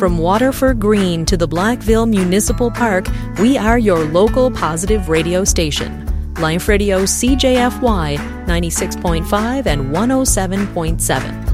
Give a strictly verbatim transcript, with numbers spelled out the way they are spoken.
From Waterford Green to the Blackville Municipal Park, we are your local positive radio station. Life Radio C J F Y ninety-six point five and one oh seven point seven.